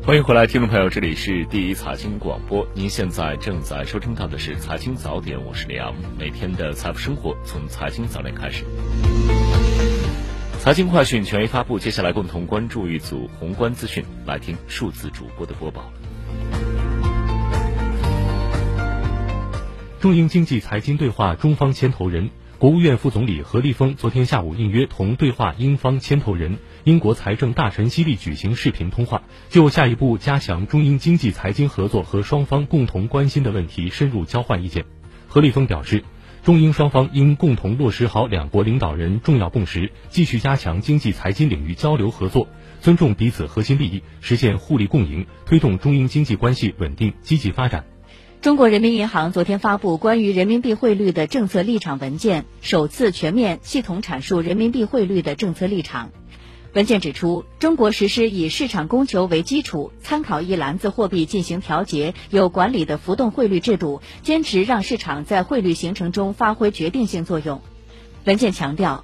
欢迎回来，听众朋友，这里是第一财经广播，您现在正在收听到的是财经早点，我是李阳，每天的财富生活从财经早点开始。财经快讯权威发布，接下来共同关注一组宏观资讯，来听数字主播的播报。 中英经济财经对话中方牵头人国务院副总理何立峰昨天下午应约同对话英方牵头人英国财政大臣希利举行视频通话，就下一步加强中英经济财经合作和双方共同关心的问题深入交换意见。何立峰表示，中英双方应共同落实好两国领导人重要共识，继续加强经济财经领域交流合作，尊重彼此核心利益，实现互利共赢，推动中英经济关系稳定积极发展。 中国人民银行昨天发布关于人民币汇率的政策立场文件，首次全面系统阐述人民币汇率的政策立场。文件指出，中国实施以市场供求为基础，参考一篮子货币进行调节、有管理的浮动汇率制度，坚持让市场在汇率形成中发挥决定性作用。文件强调，